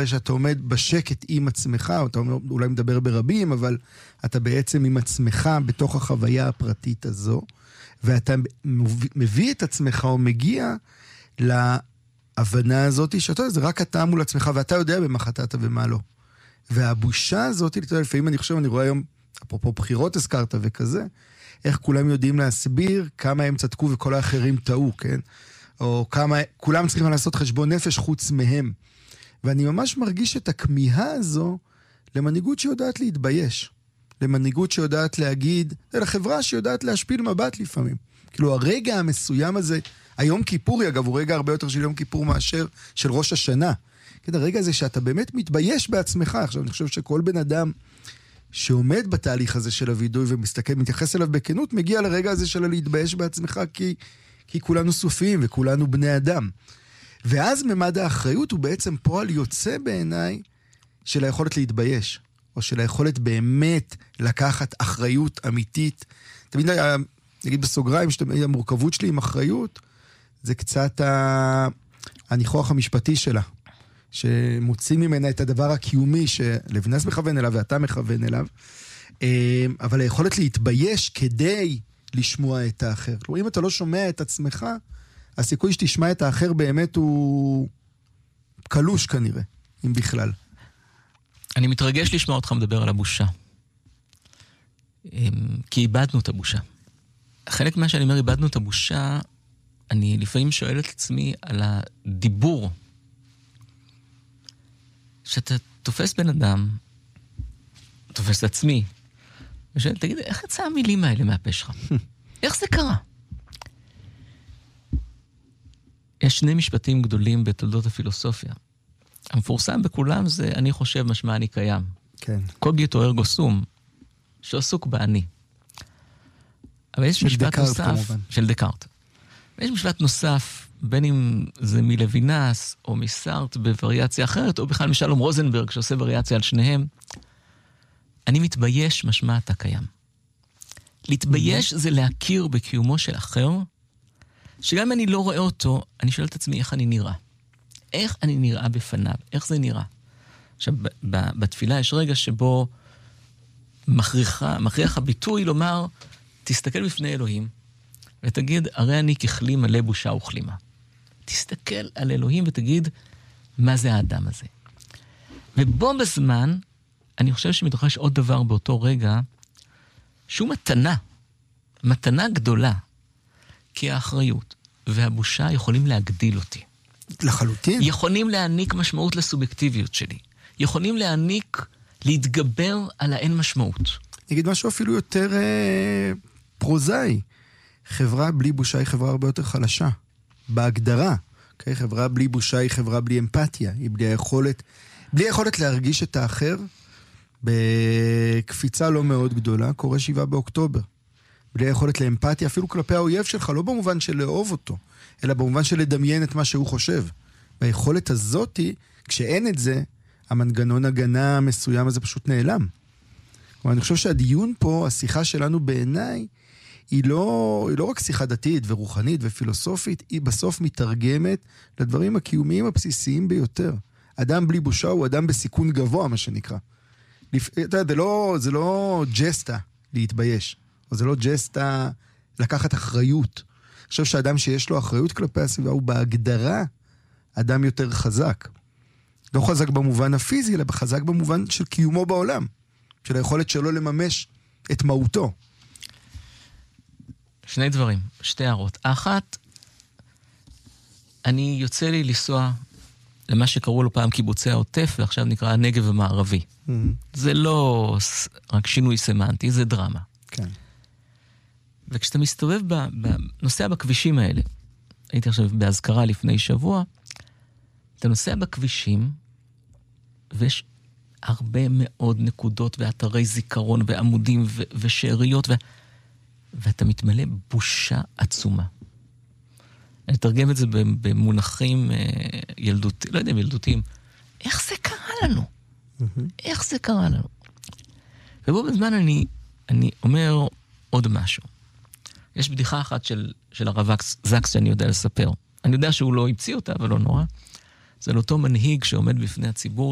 הרי שאתה עומד בשקט עם עצמך, או אתה אולי מדבר ברבים, אבל אתה בעצם עם עצמך בתוך החוויה הפרטית הזו, ואתה מביא את עצמך או מגיע להבנה הזאת, שאתה יודע, זה רק אתה מול עצמך, ואתה יודע במה חטאת ומה לא. והבושה הזאת, לפעמים אני חושב, אני רואה היום, אפרופו בחירות הזכרת וכזה, איך כולם יודעים להסביר כמה הם צדקו וכל האחרים טעו, כן? או כמה, כולם צריכים לעשות חשבון נפש חוץ מהם. ואני ממש מרגיש את הכמיהה הזו למנהיגות שיודעת להתבייש. למנהיגות שיודעת להגיד, לחברה שיודעת להשפיל מבט לפעמים. כאילו הרגע המסוים הזה, היום כיפורי אגב, הוא רגע הרבה יותר של יום כיפור מאשר של ראש השנה. כן, הרגע הזה שאתה באמת מתבייש בעצמך. עכשיו אני חושב שכל בן אדם שעומד בתהליך הזה של הוידוי ומסתכל, מתייחס אליו בכנות, מגיע לרגע הזה של להתבייש בעצמך, כי כולנו סופיים וכולנו בני אדם. ואז ממד האחריות הוא בעצם פועל יוצא בעיניי של היכולת להתבייש, או של היכולת באמת לקחת אחריות אמיתית. תמיד נגיד בסוגריים, המורכבות שלי עם אחריות, זה קצת הניחוח המשפטי שלה, שמוצאים ממנה את הדבר הקיומי שלבנס מכוון אליו ואתה מכוון אליו, אבל היכולת להתבייש כדי לשמוע את האחר. כלומר, אם אתה לא שומע את עצמך, הסיכוי שתשמע את האחר באמת הוא קלוש כנראה, אם בכלל. אני מתרגש לשמוע אותך מדבר על הבושה. כי איבדנו את הבושה. חלק מה שאני אומר, איבדנו את הבושה, אני לפעמים שואל את עצמי על הדיבור. שאתה תופס בן אדם, תופס את עצמי, ושאתה תגיד, איך יצא המילים האלה מהפה שלך? איך זה קרה? יש שני משפטים גדולים בתולדות הפילוסופיה. המפורסם בכולם זה, אני חושב משמע אני קיים. כן. קוגיטו ארגו סום, שעסוק באני. אבל יש משפט נוסף, כמובן. של דקארט. ויש משפט נוסף, בין אם זה מלוינס, או מסארט בווריאציה אחרת, או בכלל משלום רוזנברג, שעושה וריאציה על שניהם. אני מתבייש משמע אתה קיים. להתבייש זה להכיר בקיומו של אחר, שגם אם אני לא רואה אותו, אני שואל את עצמי איך אני נראה. איך אני נראה בפניו, איך זה נראה. עכשיו, בתפילה יש רגע שבו מכריח הביטוי לומר, תסתכל בפני אלוהים, ותגיד, הרי אני ככלי מלא בושה וכלימה. תסתכל על אלוהים ותגיד, מה זה האדם הזה? ובו בזמן, אני חושב שמתרחש עוד דבר באותו רגע, שהוא מתנה גדולה, כי האחריות והבושה יכולים להגדיל אותי. לחלוטין. יכולים להעניק משמעות לסובייקטיביות שלי. יכולים להתגבר על האין משמעות. נגיד משהו אפילו יותר פרוזאי. חברה בלי בושה היא חברה הרבה יותר חלשה. בהגדרה. Okay? חברה בלי בושה היא חברה בלי אמפתיה. היא בלי יכולת להרגיש את האחר, בקפיצה לא מאוד גדולה, קורה 7 באוקטובר. בלי יכולת לאמפתיה, אפילו כלפי האויב שלך, לא במובן של לאהוב אותו, אלא במובן של לדמיין את מה שהוא חושב. והיכולת הזאת, כשאין את זה, המנגנון הגנה המסוים הזה פשוט נעלם. כלומר, אני חושב שהדיון פה, השיחה שלנו בעיניי, היא לא רק שיחה דתית ורוחנית ופילוסופית, היא בסוף מתרגמת לדברים הקיומיים הבסיסיים ביותר. אדם בלי בושה הוא אדם בסיכון גבוה, מה שנקרא. אתה יודע, זה לא ג'סטה להתבייש, או זה לא ג'סטה לקחת אחריות. אני חושב שאדם שיש לו אחריות כלפי הסביבה, הוא בהגדרה אדם יותר חזק. לא חזק במובן הפיזי, אלא חזק במובן של קיומו בעולם, של היכולת שלו לממש את מהותו. שני דברים, שתי הערות. האחת, אני יוצא לי לנסוע למה שקראו לו פעם קיבוצי העוטף, ועכשיו נקרא הנגב המערבי. זה לא רק שינוי סמנטי, זה דרמה. כן. וכשאתה מסתובב נוסע בכבישים האלה, הייתי עכשיו בהזכרה לפני שבוע, אתה נוסע בכבישים, ויש הרבה מאוד נקודות ואתרי זיכרון ועמודים ושאריות, ואתה מתמלא בושה עצומה. אני אתרגם את זה במונחים ילדותיים, לא יודע אם ילדותיים. איך זה קרה לנו? איך זה קרה לנו? ובו בזמן אני אומר עוד משהו. יש בדיחה אחת של הרב זקס שאני יודע לספר. אני יודע שהוא לא המציא אותה, אבל לא נורא. זה לאותו מנהיג שעומד בפני הציבור